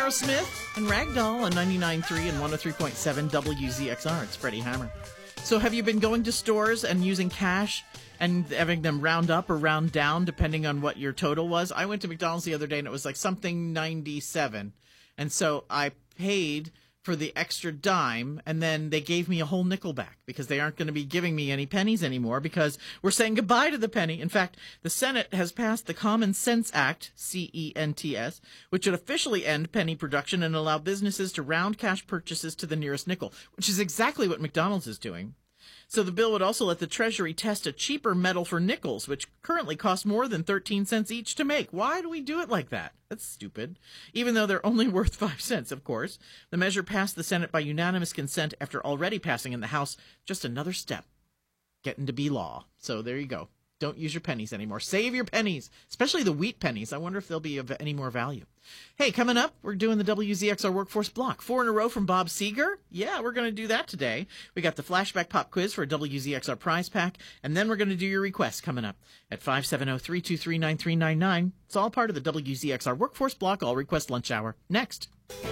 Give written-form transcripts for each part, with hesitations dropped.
Aerosmith and Ragdoll on 99.3 and 103.7 WZXR. It's Freddie Hammer. So have you been going to stores and using cash and having them round up or round down depending on what your total was? I went to McDonald's the other day and it was like something 97. And so I paid for the extra dime, and then they gave me a whole nickel back because they aren't going to be giving me any pennies anymore because we're saying goodbye to the penny. In fact, the Senate has passed the Common Sense Act, CENTS, which would officially end penny production and allow businesses to round cash purchases to the nearest nickel, which is exactly what McDonald's is doing. So the bill would also let the Treasury test a cheaper metal for nickels, which currently cost more than 13 cents each to make. Why do we do it like that? That's stupid. Even though they're only worth 5 cents, of course. The measure passed the Senate by unanimous consent after already passing in the House. Just another step getting to be law. So there you go. Don't use your pennies anymore. Save your pennies, especially the wheat pennies. I wonder if they'll be of any more value. Hey, coming up, we're doing the WZXR Workforce Block. 4 in a row from Bob Seger. Yeah, we're going to do that today. We got the Flashback Pop Quiz for a WZXR prize pack, and then we're going to do your requests coming up at 570-323-9399. It's all part of the WZXR Workforce Block All Request Lunch Hour. Next.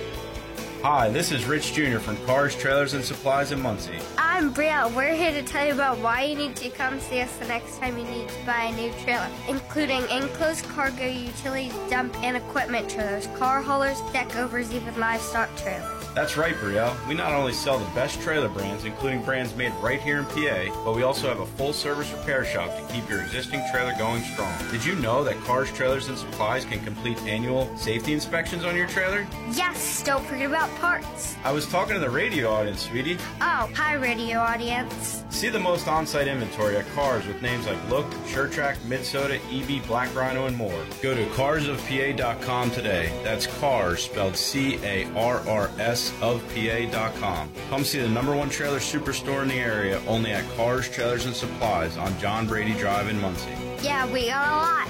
Hi, this is Rich Jr. from Cars, Trailers, and Supplies in Muncie. I'm Brielle. We're here to tell you about why you need to come see us the next time you need to buy a new trailer, including enclosed cargo, utilities, dump, and equipment trailers, car haulers, deck overs, even livestock trailers. That's right, Brielle. We not only sell the best trailer brands, including brands made right here in PA, but we also have a full-service repair shop to keep your existing trailer going strong. Did you know that Cars, Trailers, and Supplies can complete annual safety inspections on your trailer? Yes, don't forget about parts. I was talking to the radio audience, sweetie. Oh, hi, radio audience. See the most on-site inventory at Cars with names like Look, SureTrack, Midsoda, EB, Black Rhino, and more. Go to carsofpa.com today. That's Cars, spelled C-A-R-R-S of PA.com. Come see the #1 trailer superstore in the area, only at Cars, Trailers, and Supplies on John Brady Drive in Muncie. Yeah, we got a lot.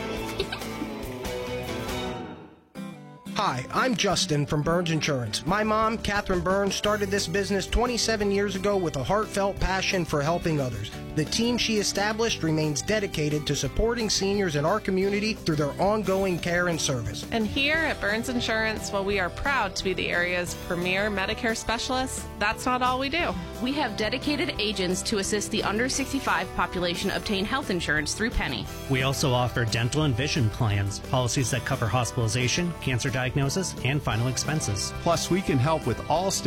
Hi, I'm Justin from Burns Insurance. My mom, Catherine Burns, started this business 27 years ago with a heartfelt passion for helping others. The team she established remains dedicated to supporting seniors in our community through their ongoing care and service. And here at Burns Insurance, while we are proud to be the area's premier Medicare specialists, that's not all we do. We have dedicated agents to assist the under 65 population obtain health insurance through Penny. We also offer dental and vision plans, policies that cover hospitalization, cancer diagnosis, and final expenses. Plus, we can help with all state